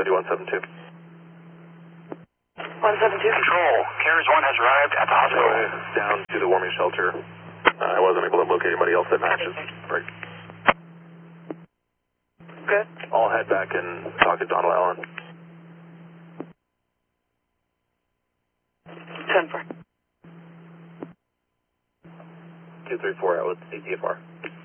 City 172. 172. Control, Carriers 1 has arrived at the hospital. Down to the warming shelter. I wasn't able to locate anybody else that matches. Break. Good. I'll head back and talk to Donald Allen. 10-4. 234 out with CTFR.